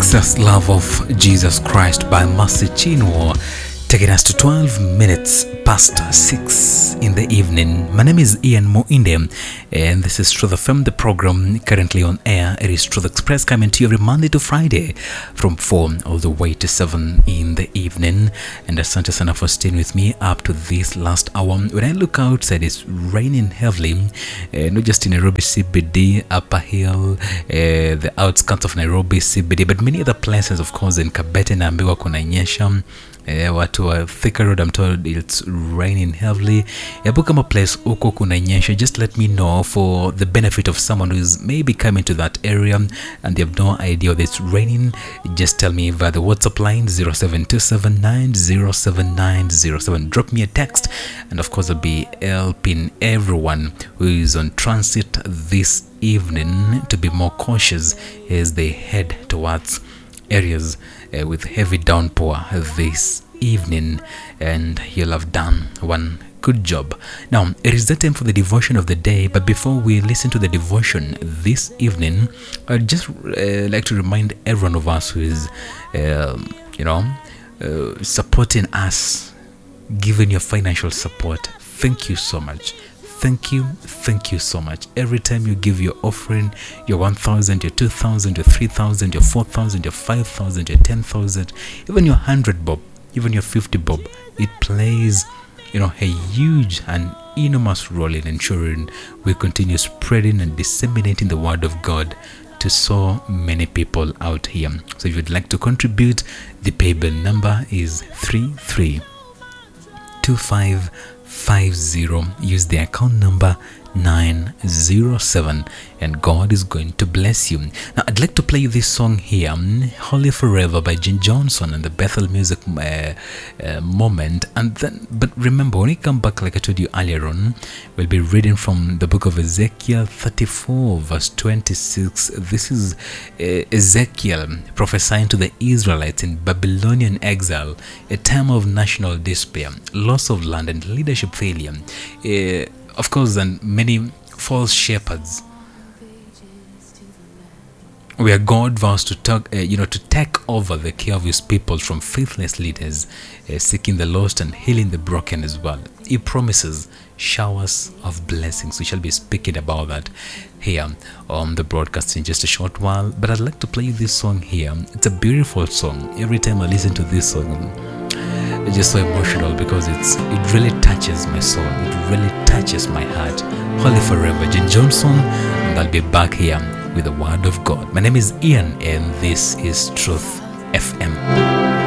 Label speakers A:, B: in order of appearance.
A: Excess Love of Jesus Christ by Mercy Chinwo, taking us to 12 minutes past 6 in the evening. My name is Ian Moinde, and this is Truth FM, the program currently on air. It is Truth Express, coming to you every Monday to Friday from 4 all the way to 7 in the evening. And asante sana for staying with me up to this last hour. When I look outside, it's raining heavily, not just in Nairobi CBD, Upper Hill, the outskirts of Nairobi CBD, but many other places, of course. In Kabete naambiwa kunanyesha. Watu wa Thika Road, I'm told it's raining heavily. Kama place uko kunanyesha, just let me know for the benefit of someone who is maybe coming to that area and they have no idea that it's raining. Just tell me via the WhatsApp line 0727907907. Drop me a text, and of course I'll be helping everyone who is on transit this evening to be more cautious as they head towards areas with heavy downpour this evening, and you'll have done one good job. Now, it is the time for the devotion of the day, but before we listen to the devotion this evening, I'd just like to remind every one of us who is, supporting us, giving your financial support. Thank you so much. Thank you so much. Every time you give your offering, your 1,000, your 2,000, your 3,000, your 4,000, your 5,000, your 10,000, even your 100 bob, even your 50 bob, it plays, a huge and enormous role in ensuring we continue spreading and disseminating the word of God to so many people out here. So if you'd like to contribute, the payable number is 332550. Use the account number 907, and God is going to bless you. Now, I'd like to play this song here, Holy Forever by Jim Johnson and the Bethel Music Moment. And then, but remember, when we come back, like I told you earlier on, we'll be reading from the book of Ezekiel 34 verse 26. This is Ezekiel prophesying to the Israelites in Babylonian exile, a time of national despair, loss of land, and leadership failure. Of course, and many false shepherds, where God vows to take over the care of his people from faithless leaders, seeking the lost and healing the broken as well. He promises showers of blessings. We shall be speaking about that here on the broadcast in just a short while. But I'd like to play this song here. It's a beautiful song. Every time I listen to this song, it's just so emotional because it really touches my soul. It really touches my heart. Holy Forever, Jim Johnson, and I'll be back here with the Word of God. My name is Ian, and this is Truth FM.